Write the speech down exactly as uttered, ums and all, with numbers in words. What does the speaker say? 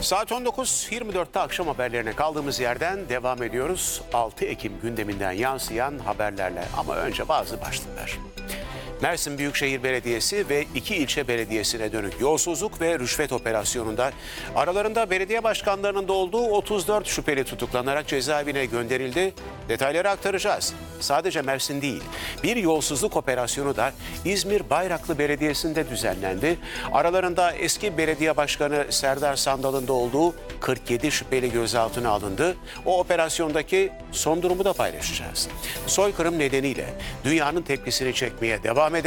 Saat on dokuz yirmi dörtte akşam haberlerine kaldığımız yerden devam ediyoruz. altı Ekim gündeminden yansıyan haberlerle ama önce bazı başlıklar. Mersin Büyükşehir Belediyesi ve iki ilçe belediyesine dönük yolsuzluk ve rüşvet operasyonunda aralarında belediye başkanlarının da olduğu otuz dört şüpheli tutuklanarak cezaevine gönderildi. Detayları aktaracağız. Sadece Mersin değil, bir yolsuzluk operasyonu da İzmir Bayraklı Belediyesi'nde düzenlendi. Aralarında eski belediye başkanı Serdar Sandal'ın da olduğu kırk yedi şüpheli gözaltına alındı. O operasyondaki son durumu da paylaşacağız. Soykırım nedeniyle dünyanın tepkisini çekmeye devam